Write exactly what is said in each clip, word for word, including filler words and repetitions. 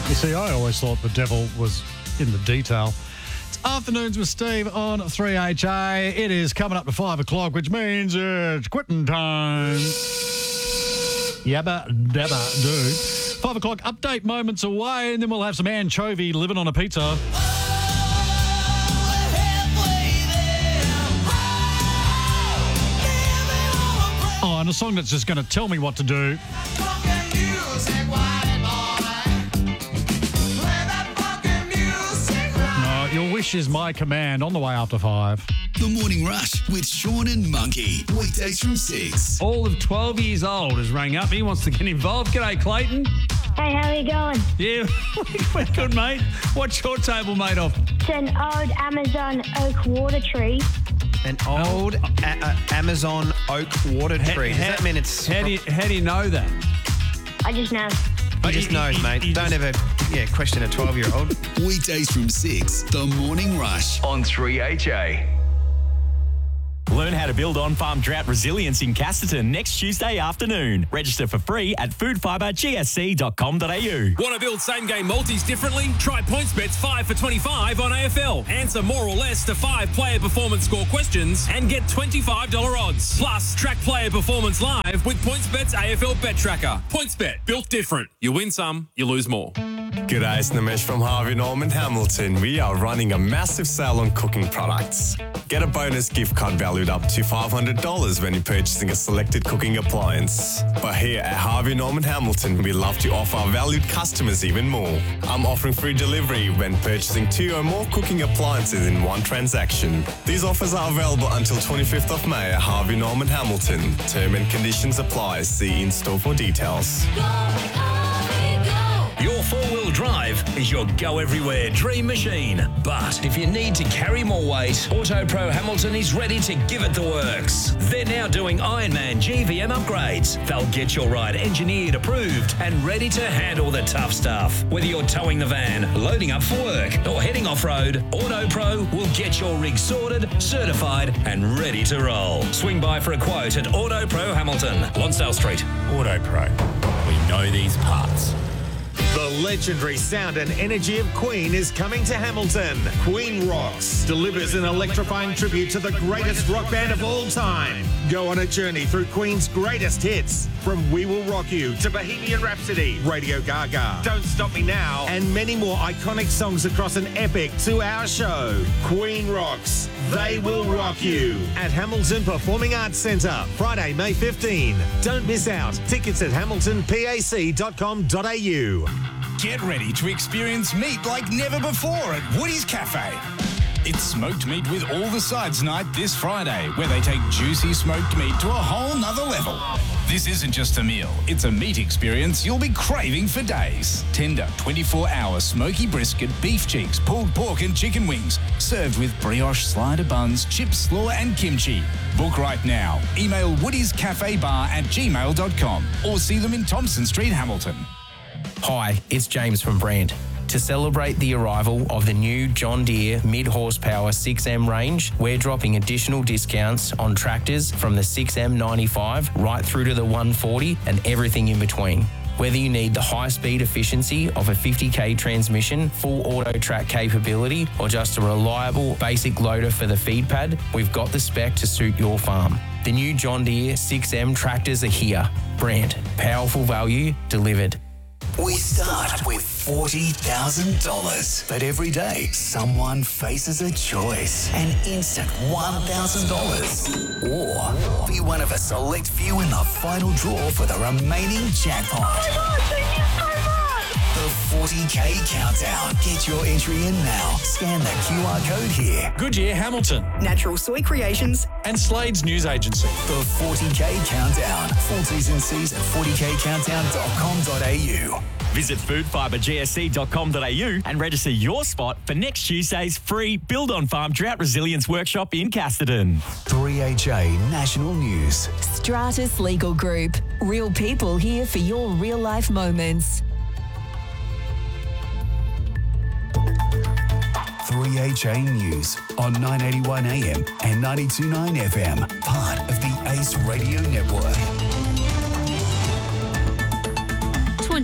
You see, I always thought the devil was in the detail. It's Afternoons with Steve on three H A. It is coming up to five o'clock, which means it's quitting time. Yabba dabba do. Five o'clock update moments away, and then we'll have some anchovy living on a pizza. Oh, and a song that's just going to tell me what to do. No, your wish is my command on the way after five. The Morning Rush with Sean and Monkey. Weekdays from six. All of twelve years old has rang up. He wants to get involved. G'day, Clayton. Hey, how are you going? Yeah, we're good, mate. What's your table made of? It's an old Amazon oak water tree. An old a- a- Amazon oak water tree. Does that mean it's... How do you, how do you know that? I just know. He just knows, mate. Don't ever yeah, question a twelve-year-old. Weekdays from six. The Morning Rush on three H A. Learn how to build on-farm drought resilience in Casterton next Tuesday afternoon. Register for free at food fibre g s c dot com dot a u. Want to build same-game multis differently? Try PointsBet's five for twenty-five on A F L. Answer more or less to five player performance score questions and get twenty-five dollars odds. Plus, track player performance live with PointsBet's A F L Bet Tracker. PointsBet, built different. You win some, you lose more. G'day, it's Nimesh from Harvey Norman Hamilton. We are running a massive sale on cooking products. Get a bonus gift card valued up to five hundred dollars when you're purchasing a selected cooking appliance. But here at Harvey Norman Hamilton, we love to offer our valued customers even more. I'm offering free delivery when purchasing two or more cooking appliances in one transaction. These offers are available until twenty-fifth of May at Harvey Norman Hamilton. Term and conditions apply. See in-store for details. Your four-wheel drive is your go-everywhere dream machine. But if you need to carry more weight, Auto Pro Hamilton is ready to give it the works. They're now doing Ironman G V M upgrades. They'll get your ride engineered, approved, and ready to handle the tough stuff. Whether you're towing the van, loading up for work, or heading off-road, Auto Pro will get your rig sorted, certified, and ready to roll. Swing by for a quote at Auto Pro Hamilton, Lonsdale Street. Auto Pro. We know these parts. The legendary sound and energy of Queen is coming to Hamilton. Queen Rocks delivers an electrifying tribute to the greatest rock band of all time. Go on a journey through Queen's greatest hits, from We Will Rock You to Bohemian Rhapsody, Radio Gaga, Don't Stop Me Now, and many more iconic songs across an epic two-hour show. Queen Rocks, They Will Rock You, at Hamilton Performing Arts Centre, Friday, May fifteenth. Don't miss out. Tickets at hamilton pac dot com dot a u. Get ready to experience meat like never before at Woody's Cafe. It's smoked meat with all the sides night this Friday, where they take juicy smoked meat to a whole nother level. This isn't just a meal, it's a meat experience you'll be craving for days. Tender, twenty-four hour smoky brisket, beef cheeks, pulled pork and chicken wings, served with brioche slider buns, chips, slaw and kimchi. Book right now. Email woodies cafe bar at gmail dot com or see them in Thompson Street, Hamilton. Hi, it's James from Brand. To celebrate the arrival of the new John Deere mid-horsepower six M range, we're dropping additional discounts on tractors from the six M ninety-five right through to the one forty and everything in between. Whether you need the high-speed efficiency of a fifty k transmission, full auto track capability, or just a reliable basic loader for the feed pad, we've got the spec to suit your farm. The new John Deere six M tractors are here. Brand, powerful value delivered. We start with forty thousand dollars. But every day, someone faces a choice. An instant one thousand dollars. Or be one of a select few in the final draw for the remaining jackpot. The forty k countdown. Get your entry in now. Scan the Q R code here. Goodyear Hamilton. Natural Soy Creations. And Slade's News Agency. The forty k countdown. Full T's and C's at forty k countdown dot com dot a u. Visit food fibre g s c dot com dot a u and register your spot for next Tuesday's free Build on Farm Drought Resilience Workshop in Casterton. three H A National News. Stratus Legal Group. Real people here for your real life moments. three H A News on nine eighty-one A M and ninety-two point nine F M, part of the Ace Radio Network.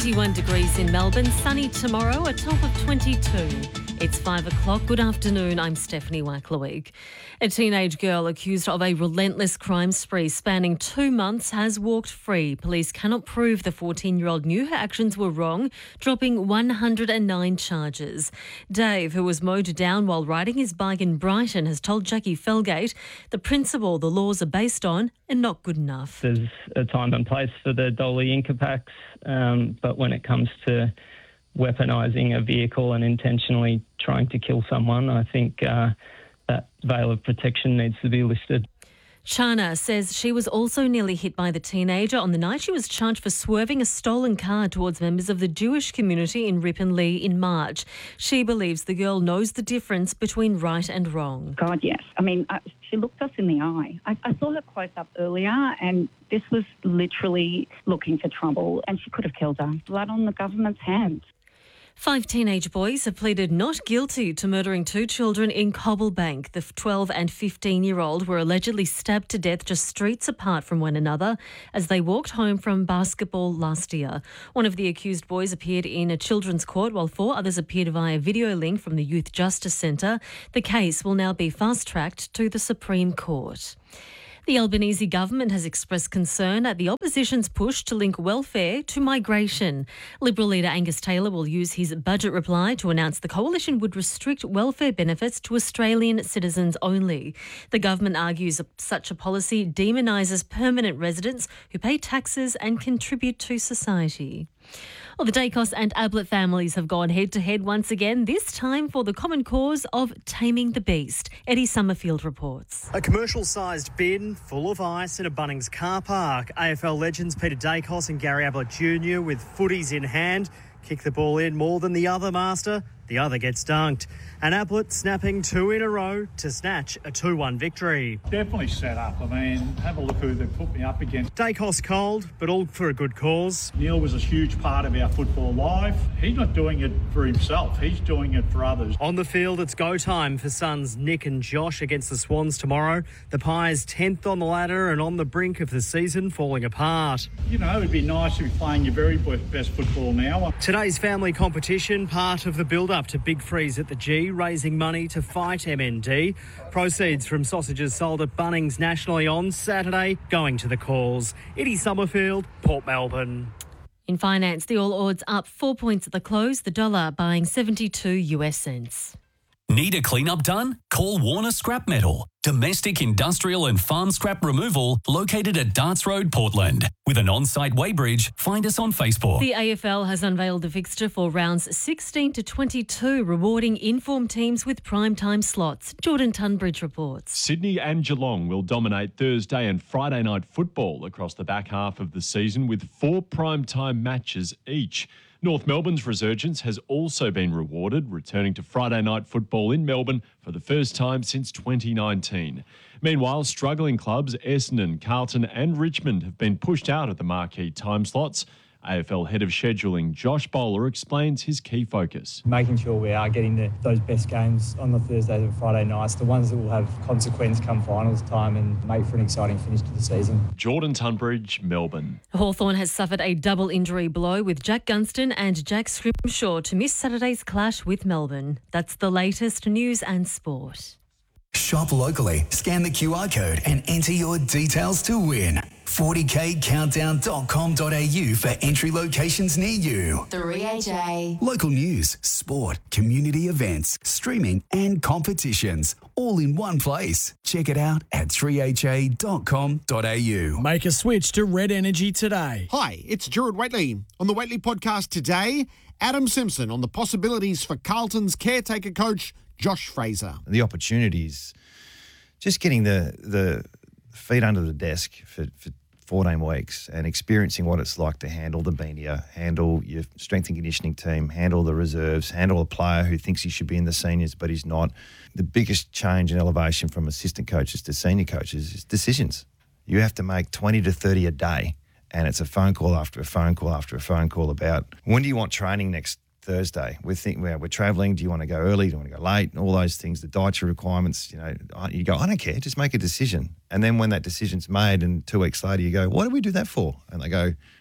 twenty-one degrees in Melbourne, sunny tomorrow, a top of twenty-two. It's five o'clock. Good afternoon. I'm Stephanie Wackleweek. A teenage girl accused of a relentless crime spree spanning two months has walked free. Police cannot prove the fourteen-year-old knew her actions were wrong, dropping one hundred nine charges. Dave, who was mowed down while riding his bike in Brighton, has told Jackie Felgate the principle the laws are based on are not good enough. There's a time and place for the Dolly Inca packs, um, but when it comes to weaponising a vehicle and intentionally trying to kill someone, I think uh, that veil of protection needs to be lifted. Chana says she was also nearly hit by the teenager on the night she was charged for swerving a stolen car towards members of the Jewish community in Ripponlea in March. She believes the girl knows the difference between right and wrong. God, yes. I mean, I, she looked us in the eye. I, I saw her close up earlier and this was literally looking for trouble and she could have killed her. Blood on the government's hands. Five teenage boys have pleaded not guilty to murdering two children in Cobblebank. The twelve and fifteen-year-old were allegedly stabbed to death just streets apart from one another as they walked home from basketball last year. One of the accused boys appeared in a children's court while four others appeared via video link from the Youth Justice Centre. The case will now be fast-tracked to the Supreme Court. The Albanese government has expressed concern at the opposition's push to link welfare to migration. Liberal leader Angus Taylor will use his budget reply to announce the coalition would restrict welfare benefits to Australian citizens only. The government argues such a policy demonises permanent residents who pay taxes and contribute to society. Well, the Dacos and Ablett families have gone head-to-head once again, this time for the common cause of taming the beast. Eddie Summerfield reports. A commercial-sized bin full of ice in a Bunnings car park. A F L legends Peter Dacos and Gary Ablett Junior with footies in hand kick the ball in more than the other master. The other gets dunked. And Ablett snapping two in a row to snatch a two one victory. Definitely set up. I mean, have a look who they put me up against. Dacos cold, but all for a good cause. Neil was a huge part of our football life. He's not doing it for himself. He's doing it for others. On the field, it's go time for sons Nick and Josh against the Swans tomorrow. The Pies tenth on the ladder and on the brink of the season falling apart. You know, it'd be nice to be playing your very best football now. Today's family competition, part of the build-up to Big Freeze at the G, raising money to fight M N D. Proceeds from sausages sold at Bunnings nationally on Saturday going to the cause. Eddie Summerfield, Port Melbourne. In finance, the All Ords up four points at the close, the dollar buying seventy-two US cents. Need a clean-up done? Call Warner Scrap Metal. Domestic, industrial and farm scrap removal located at Darts Road, Portland. With an on-site weighbridge, find us on Facebook. The A F L has unveiled the fixture for rounds sixteen to twenty-two, rewarding informed teams with prime-time slots. Jordan Tunbridge reports. Sydney and Geelong will dominate Thursday and Friday night football across the back half of the season with four prime-time matches each. North Melbourne's resurgence has also been rewarded, returning to Friday night football in Melbourne for the first time since twenty nineteen. Meanwhile, struggling clubs Essendon, Carlton and Richmond have been pushed out of the marquee time slots. A F L Head of Scheduling Josh Bowler explains his key focus. Making sure we are getting the, those best games on the Thursdays and Friday nights, the ones that will have consequence come finals time and make for an exciting finish to the season. Jordan Tunbridge, Melbourne. Hawthorn has suffered a double injury blow with Jack Gunston and Jack Scrimshaw to miss Saturday's clash with Melbourne. That's the latest news and sport. Shop locally, scan the Q R code and enter your details to win. forty k countdown dot com dot a u for entry locations near you. three A J. Local news, sport, community events, streaming and competitions, all in one place. Check it out at three h a dot com dot a u. Make a switch to Red Energy today. Hi, it's Gerard Whateley. On the Whateley podcast today, Adam Simpson on the possibilities for Carlton's caretaker coach, Josh Fraser. The opportunities, just getting the the feet under the desk for, for fourteen weeks and experiencing what it's like to handle the beania, handle your strength and conditioning team, handle the reserves, handle a player who thinks he should be in the seniors but he's not. The biggest change in elevation from assistant coaches to senior coaches is decisions. You have to make twenty to thirty a day, and it's a phone call after a phone call after a phone call about when do you want training next Thursday. We're thinking, we're, we're travelling. Do you want to go early? Do you want to go late? And all those things, the dietary requirements, you know, you go, I don't care, just make a decision. And then when that decision's made and two weeks later you go, what did we do that for? And they go,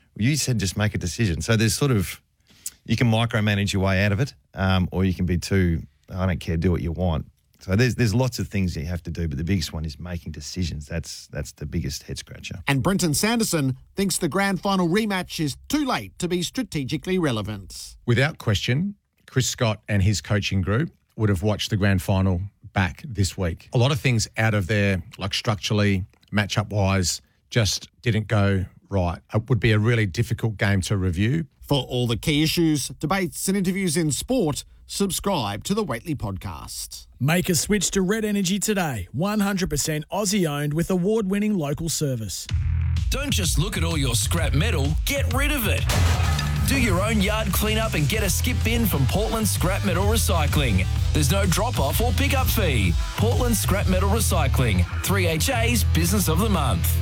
You said just make a decision. So there's sort of, you can micromanage your way out of it, um, or you can be too, I don't care, do what you want. So there's there's lots of things that you have to do, but the biggest one is making decisions. That's that's the biggest head scratcher. And Brenton Sanderson thinks the grand final rematch is too late to be strategically relevant. Without question, Chris Scott and his coaching group would have watched the grand final back this week. A lot of things out of there, like structurally, matchup-wise, just didn't go right. It would be a really difficult game to review. For all the key issues, debates and interviews in sport, subscribe to the Waitley Podcast. Make a switch to Red Energy today. one hundred percent Aussie-owned with award-winning local service. Don't just look at all your scrap metal, get rid of it. Do your own yard cleanup and get a skip bin from Portland Scrap Metal Recycling. There's no drop-off or pick-up fee. Portland Scrap Metal Recycling, three H A's Business of the Month.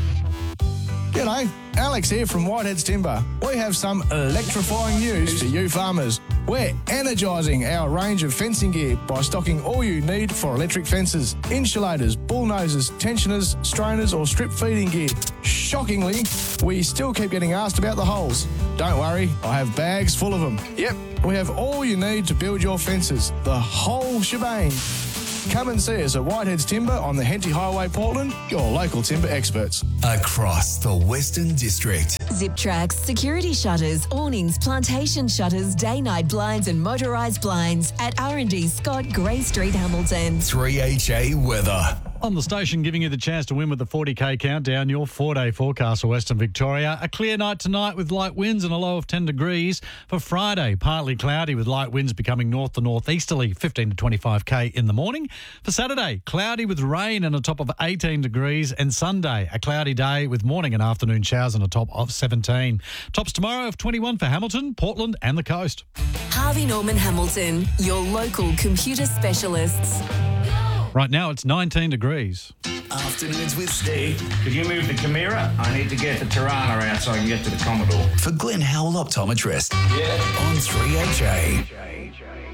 G'day, Alex here from Whiteheads Timber. We have some electrifying news for you farmers. We're energising our range of fencing gear by stocking all you need for electric fences, insulators, bullnoses, tensioners, strainers or strip feeding gear. Shockingly, we still keep getting asked about the holes. Don't worry, I have bags full of them. Yep, we have all you need to build your fences, the whole shebang. Come and see us at Whiteheads Timber on the Henty Highway, Portland, your local timber experts. Across the Western District. Zip tracks, security shutters, awnings, plantation shutters, day-night blinds and motorised blinds at R and D Scott, Grey Street, Hamilton. three H A weather. On the station, giving you the chance to win with the forty K countdown, your four-day forecast for Western Victoria. A clear night tonight with light winds and a low of ten degrees. For Friday, partly cloudy with light winds becoming north to northeasterly, fifteen to twenty-five K in the morning. For Saturday, cloudy with rain and a top of eighteen degrees. And Sunday, a cloudy day with morning and afternoon showers and a top of seventeen. Tops tomorrow of twenty-one for Hamilton, Portland and the coast. Harvey Norman Hamilton, your local computer specialists. Right now, it's nineteen degrees. Afternoons with Steve. Could you move the Chimera? I need to get the Tirana out so I can get to the Commodore. For Glenn Howell Optometrist. Yeah. On three H A.